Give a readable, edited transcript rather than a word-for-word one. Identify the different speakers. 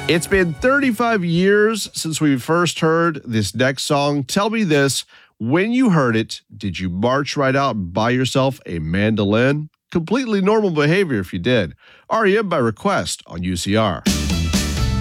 Speaker 1: It's been 35 years since we first heard this next song. Tell me this, when you heard it, did you march right out and buy yourself a mandolin? Completely normal behavior if you did. REM by request on UCR.